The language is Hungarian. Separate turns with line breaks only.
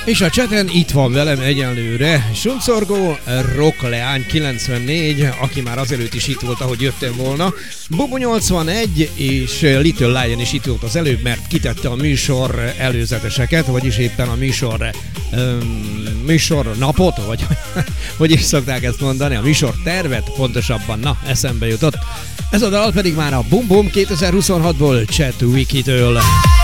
És a chaten itt van velem egyenlőre Suncorgó, Rockleány 94, aki már azelőtt is itt volt, ahogy jöttem volna, Bubu 81 és Little Lion is itt volt az előbb, mert kitette a műsor előzeteseket, vagyis éppen a műsor napot, vagy hogy is szokták ezt mondani, a műsor tervet, pontosabban, na, eszembe jutott. Ez a dal pedig már a Bum Bum 2026-ból Chet Wiki-től.